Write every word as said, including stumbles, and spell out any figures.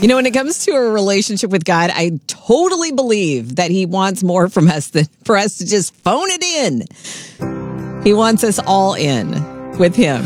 You know, when it comes to a relationship with God, I totally believe that he wants more from us than for us to just phone it in. He wants us all in with him.